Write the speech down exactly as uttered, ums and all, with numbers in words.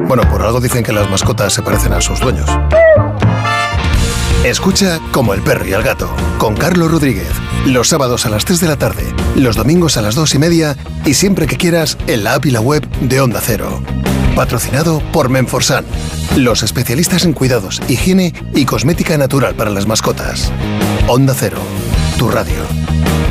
Bueno, por algo dicen que las mascotas se parecen a sus dueños. Escucha Como el perro y el gato, con Carlos Rodríguez. Los sábados a las tres de la tarde, los domingos a las dos y media y siempre que quieras en la app y la web de Onda Cero. Patrocinado por Menforsan, los especialistas en cuidados, higiene y cosmética natural para las mascotas. Onda Cero, tu radio.